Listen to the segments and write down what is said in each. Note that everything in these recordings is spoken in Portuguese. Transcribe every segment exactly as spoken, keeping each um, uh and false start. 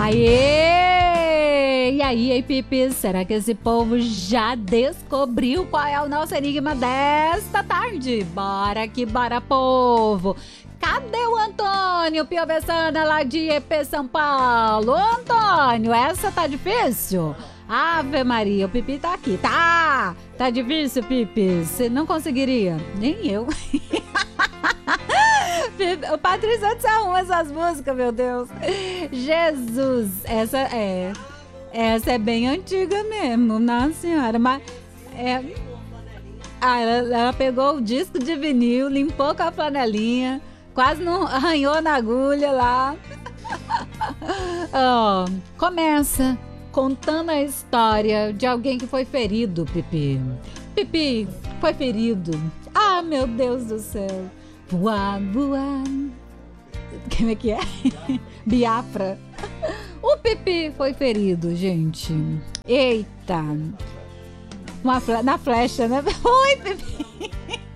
Aê! E aí, hein, Pipis? Será que esse povo já descobriu qual é o nosso enigma desta tarde? Bora que bora, povo! Cadê o Antônio Piovessana lá de E P São Paulo? Ô, Antônio, essa tá difícil? Ave Maria, o Pipi tá aqui. Tá! Tá difícil, Pipi? Você não conseguiria? Nem eu. O Patrícia, onde você arruma essas músicas, meu Deus? Jesus! Essa é... Essa é bem antiga mesmo, nossa senhora. Mas... É... Ah, ela, ela pegou o disco de vinil, limpou com a flanelinha, quase não arranhou na agulha lá. Oh, começa contando a história de alguém que foi ferido, Pipi. Pipi foi ferido. Ah, meu Deus do céu. Voar, voar. Como é que é? Biafra. O Pipi foi ferido, gente. Eita. Uma fle- na flecha, né? Oi, Pipi.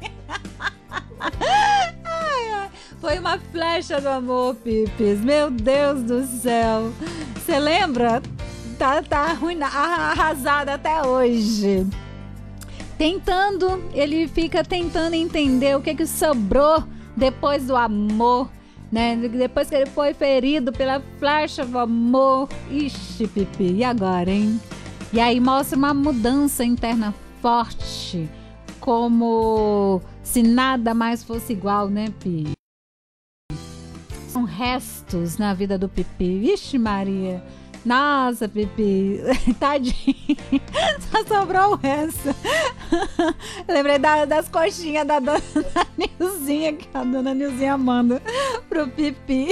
Ai, ai. Foi uma flecha do amor, Pipis. Meu Deus do céu. Você lembra? Tá, tá arruina, arrasada até hoje. Tentando, ele fica tentando entender o que que sobrou depois do amor, né? Depois que ele foi ferido pela flecha do amor. Ixi, Pipi, e agora, hein? E aí mostra uma mudança interna forte, como se nada mais fosse igual, né, Pi? São restos na vida do Pipi. Vixe, Maria. Nossa, Pipi, tadinho, só sobrou o resto. Lembrei da, das coxinhas da dona Nilzinha, que a dona Nilzinha manda pro Pipi.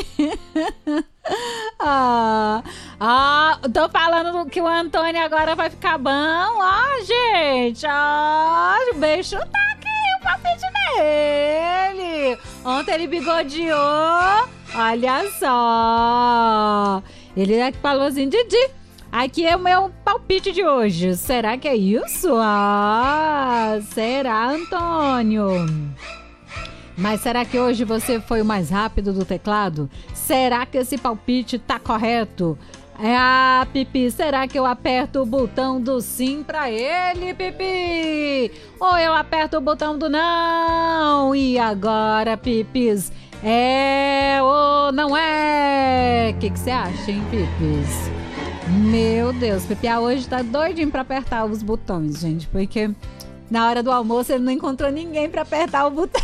Ah, ah, tô falando que o Antônio agora vai ficar bom. Ó, gente, ó, o beijo tá aqui, o palpite nele. Ontem ele bigodeou, olha só. Ele é que falou assim, Didi, aqui é o meu palpite de hoje. Será que é isso? Ah, será, Antônio? Mas será que hoje você foi o mais rápido do teclado? Será que esse palpite tá correto? Ah, Pipi, será que eu aperto o botão do sim pra ele, Pipi? Ou eu aperto o botão do não? E agora, Pipis? É ou não é? O que você acha, hein, Pipis? Meu Deus, Pipi hoje tá doidinho pra apertar os botões, gente, porque na hora do almoço ele não encontrou ninguém pra apertar o botão.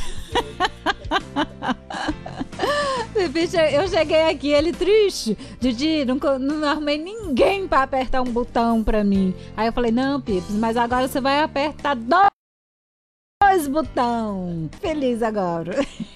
Pipi, eu cheguei aqui, ele triste, Didi, não, não arrumei ninguém pra apertar um botão pra mim. Aí eu falei, não, Pipis, mas agora você vai apertar dois Dois botão. Feliz agora.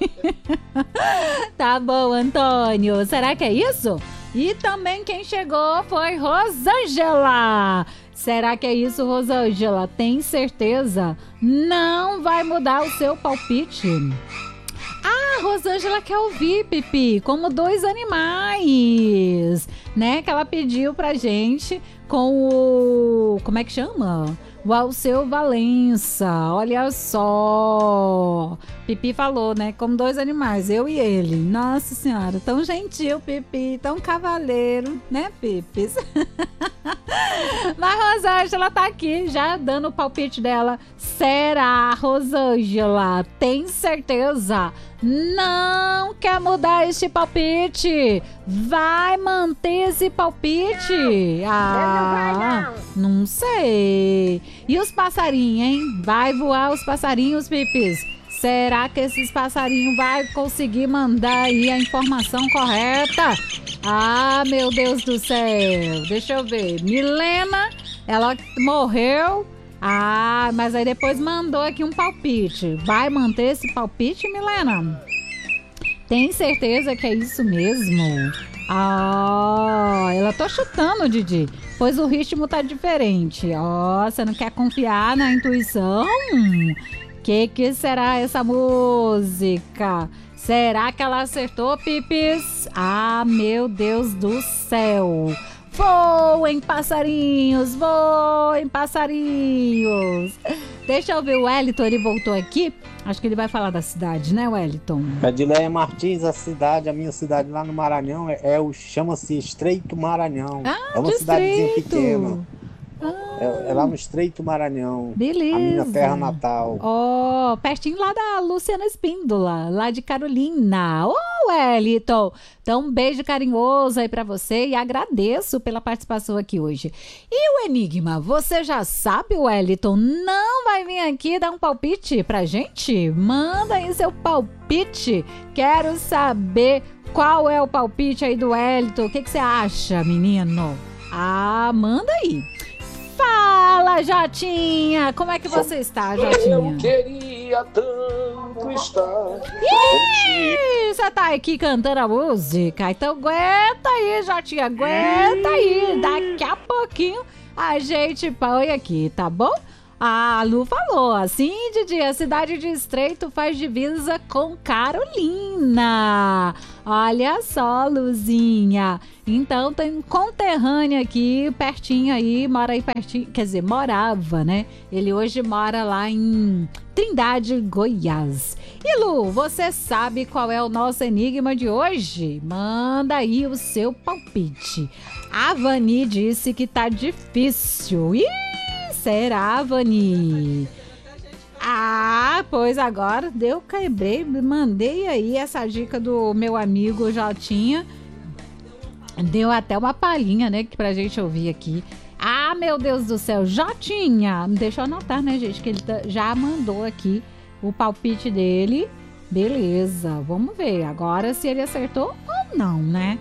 Tá bom, Antônio. Será que é isso? E também quem chegou foi Rosângela. Será que é isso, Rosângela? Tem certeza? Não vai mudar o seu palpite? Ah, Rosângela quer ouvir, Pipi, como dois animais, né? Que ela pediu pra gente com o... Como é que chama? O Alceu Valença, olha só. Pipi falou, né? Como dois animais, eu e ele. Nossa senhora, tão gentil, Pipi, tão cavaleiro, né, Pipis? Mas Rosângela tá aqui, já dando o palpite dela. Será, Rosângela? Tem certeza? Não quer mudar este palpite? Vai manter esse palpite? Ah, não sei. E os passarinhos, hein? Vai voar os passarinhos, Pipis? Será que esses passarinhos vai conseguir mandar aí a informação correta? Ah, meu Deus do céu. Deixa eu ver. Milena, ela morreu. Ah, mas aí depois mandou aqui um palpite. Vai manter esse palpite, Milena? Tem certeza que é isso mesmo? Ah, ela tá chutando, Didi, pois o ritmo tá diferente. Ó, oh, você não quer confiar na intuição? Que que será essa música? Será que ela acertou, Pipis? Ah, meu Deus do céu. Voem, passarinhos, voem, passarinhos. Deixa eu ver, o Wellington, ele voltou aqui. Acho que ele vai falar da cidade, né, Wellington? Edileia Martins, a cidade, a minha cidade lá no Maranhão, é, é o chama-se Estreito Maranhão. Ah, é uma cidadezinha pequena. Ah, É, é lá no Estreito Maranhão. beleza. A minha terra natal. Ó, oh, pertinho lá da Luciana Espíndola, lá de Carolina. Ô, oh, Wellington, então um beijo carinhoso aí pra você e agradeço pela participação aqui hoje. E o Enigma, você já sabe, Wellington, não vai vir aqui dar um palpite pra gente? Manda aí seu palpite, quero saber qual é o palpite aí do Wellington, o que, que você acha, menino? Ah, manda aí. Fala, Jotinha! Como é que você está, Jotinha? Eu queria tanto estar. Ih, você tá aqui cantando a música? Então aguenta aí, Jotinha, aguenta aí. Daqui a pouquinho a gente põe aqui, tá bom? A Lu falou assim, Didi, a cidade de Estreito faz divisa com Carolina. Olha só, Luzinha. Então tem um conterrâneo aqui, pertinho aí, mora aí pertinho, quer dizer, morava, né? Ele hoje mora lá em Trindade, Goiás. E Lu, você sabe qual é o nosso enigma de hoje? Manda aí o seu palpite. A Vani disse que tá difícil. Ih! Será, Vani? Ah, pois agora deu, quebrei, mandei aí essa dica do meu amigo Jotinha. Deu até uma palhinha, né, pra gente ouvir aqui. Ah, meu Deus do céu, Jotinha, deixa eu anotar, né, gente, que ele já mandou aqui o palpite dele. Beleza, vamos ver agora se ele acertou ou não, né?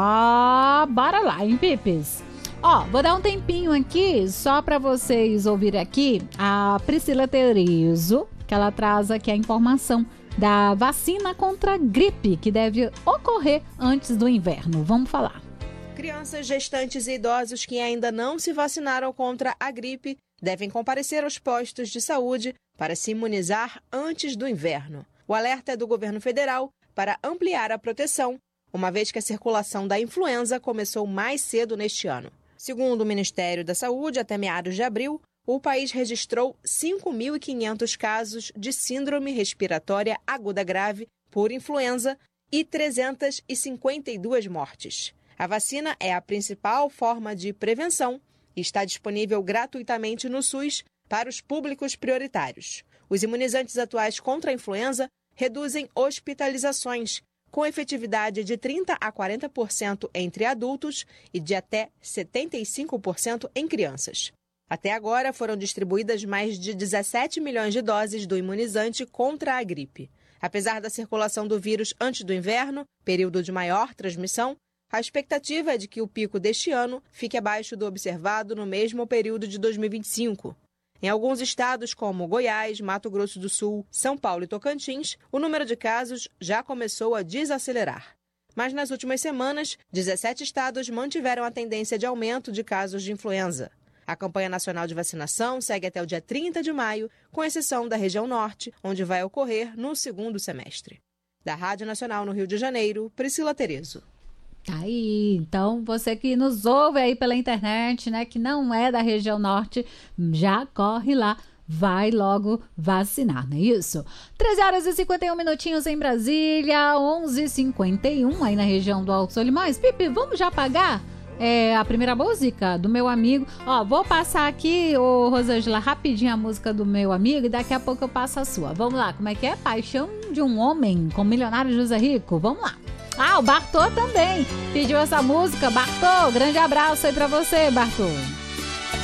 Ah, bora lá, hein, Pipes? Ó, vou dar um tempinho aqui só para vocês ouvirem aqui a Priscila Terezo, que ela traz aqui a informação da vacina contra a gripe que deve ocorrer antes do inverno. Vamos falar. Crianças, gestantes e idosos que ainda não se vacinaram contra a gripe devem comparecer aos postos de saúde para se imunizar antes do inverno. O alerta é do governo federal para ampliar a proteção, uma vez que a circulação da influenza começou mais cedo neste ano. Segundo o Ministério da Saúde, até meados de abril, o país registrou cinco mil e quinhentos casos de síndrome respiratória aguda grave por influenza e trezentas e cinquenta e duas mortes. A vacina é a principal forma de prevenção e está disponível gratuitamente no SUS para os públicos prioritários. Os imunizantes atuais contra a influenza reduzem hospitalizações, com efetividade de trinta a quarenta por cento entre adultos e de até setenta e cinco por cento em crianças. Até agora foram distribuídas mais de dezessete milhões de doses do imunizante contra a gripe. Apesar da circulação do vírus antes do inverno, período de maior transmissão, a expectativa é de que o pico deste ano fique abaixo do observado no mesmo período de dois mil e vinte e cinco. Em alguns estados, como Goiás, Mato Grosso do Sul, São Paulo e Tocantins, o número de casos já começou a desacelerar. Mas nas últimas semanas, dezessete estados mantiveram a tendência de aumento de casos de influenza. A campanha nacional de vacinação segue até o dia trinta de maio, com exceção da região norte, onde vai ocorrer no segundo semestre. Da Rádio Nacional no Rio de Janeiro, Priscila Terezo. Tá aí, então você que nos ouve aí pela internet, né, que não é da região norte, já corre lá, vai logo vacinar, não é isso? treze horas e cinquenta e um minutinhos em Brasília, onze e cinquenta e um aí na região do Alto Solimões. Pipe, vamos já pagar é, a primeira música do meu amigo? Ó, vou passar aqui, ô Rosângela, rapidinho a música do meu amigo e daqui a pouco eu passo a sua. Vamos lá, como é que é? Paixão de um Homem com o Milionário José Rico, vamos lá. Ah, o Bartô também pediu essa música. Bartô, grande abraço aí pra você, Bartô.